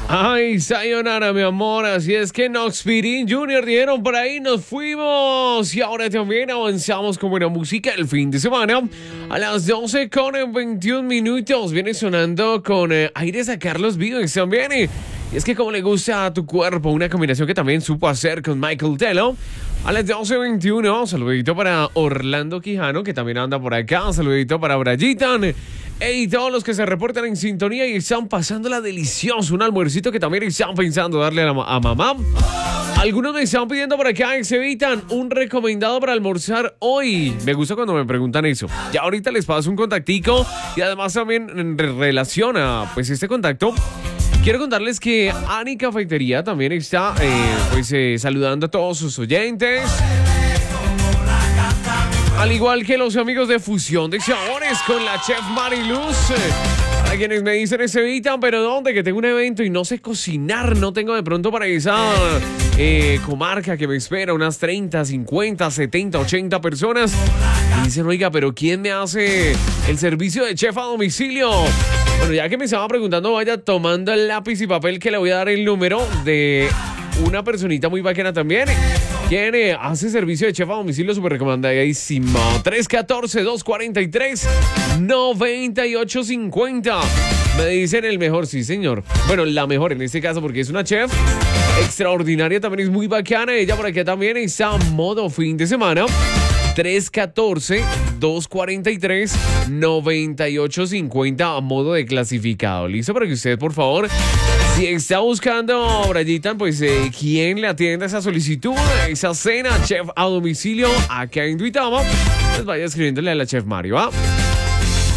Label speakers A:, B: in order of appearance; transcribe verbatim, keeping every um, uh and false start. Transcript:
A: Ay, sayonara, mi amor, así es que Noxpirin Junior dijeron por ahí, nos fuimos. Y ahora también avanzamos con buena música el fin de semana. A las doce con veintiún minutos viene sonando con eh, aires a Carlos Vives también. Y, y es que como le gusta a tu cuerpo, una combinación que también supo hacer con Michael Tello. A las doce veintiuno, saludito para Orlando Quijano, que también anda por acá. Saludito para Brayitan. Y todos los que se reportan en sintonía y están pasándola delicioso. Un almuercito que también están pensando darle a, a mamá. Algunos me están pidiendo por acá, ex evitan, un recomendado para almorzar hoy. Me gusta cuando me preguntan eso. Ya ahorita les paso un contactico. Y además también en relación a pues, este contacto, quiero contarles que Ani Cafetería también está eh, pues, eh, saludando a todos sus oyentes. Al igual que los amigos de Fusión de Sabores con la chef Mariluz. A quienes me dicen ese evitan, pero ¿dónde? Que tengo un evento y no sé cocinar. No tengo de pronto para esa eh, comarca que me espera unas treinta, cincuenta, setenta, ochenta personas. Y dicen, oiga, pero ¿quién me hace el servicio de chef a domicilio? Bueno, ya que me estaba preguntando, vaya tomando el lápiz y papel que le voy a dar el número de una personita muy bacana también. ¿Quién eh, hace servicio de chef a domicilio? Súper recomendadísimo. tres uno cuatro, dos cuatro tres, nueve ocho cinco cero. Me dicen el mejor, sí señor. Bueno, la mejor en este caso porque es una chef extraordinaria, también es muy bacana. Ella por aquí también está a modo fin de semana. tres uno cuatro, dos cuatro tres, nueve ocho cinco cero a modo de clasificado. ¿Listo? Para que usted, por favor, si está buscando, Brayitan, pues, eh, ¿quién le atienda esa solicitud? Esa cena, chef a domicilio, acá en Duitama, pues vaya escribiéndole a la chef Mario, ¿va?